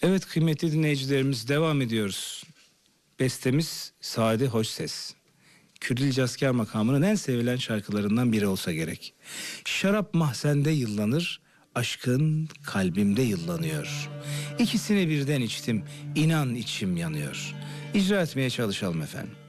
Evet kıymetli dinleyicilerimiz, devam ediyoruz. Bestemiz Sade Hoşses. Kürdili Cazkar makamının en sevilen şarkılarından biri olsa gerek. Şarap mahzende yıllanır, aşkın kalbimde yıllanıyor. İkisini birden içtim, inan içim yanıyor. İcra etmeye çalışalım efendim.